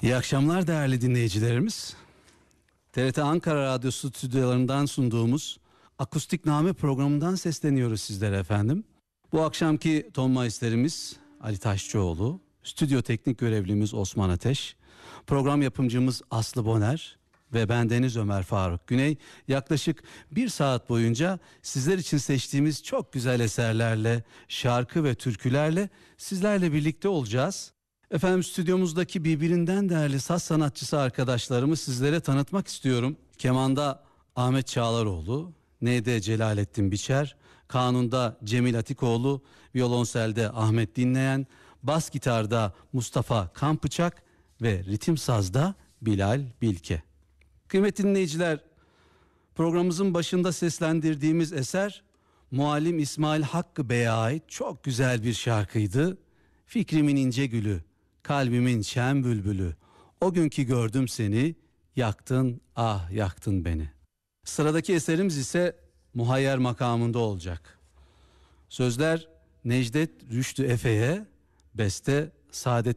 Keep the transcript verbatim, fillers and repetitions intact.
İyi akşamlar değerli dinleyicilerimiz. T R T Ankara Radyosu stüdyolarından sunduğumuz Akustikname programından sesleniyoruz sizlere efendim. Bu akşamki ton maistlerimiz Ali Taşçıoğlu, stüdyo teknik görevlimiz Osman Ateş, program yapımcımız Aslı Boner ve ben Deniz Ömer Faruk Güney. Yaklaşık bir saat boyunca sizler için seçtiğimiz çok güzel eserlerle, şarkı ve türkülerle sizlerle birlikte olacağız. Efendim, stüdyomuzdaki birbirinden değerli saz sanatçısı arkadaşlarımı sizlere tanıtmak istiyorum. Kemanda Ahmet Çağlaroğlu, neyde Celalettin Biçer, kanunda Cemil Atikoğlu, violonselde Ahmet Dinleyen, bas gitarda Mustafa Kampıçak ve ritim sazda Bilal Bilke. Kıymetli dinleyiciler, programımızın başında seslendirdiğimiz eser Muallim İsmail Hakkı Bey'e ait çok güzel bir şarkıydı. Fikrimin ince gülü, kalbimin şen bülbülü, o günkü gördüm seni, yaktın ah yaktın beni. Sıradaki eserimiz ise Muhayyer makamında olacak. Sözler Necdet Rüştü Efe'ye, beste Saadet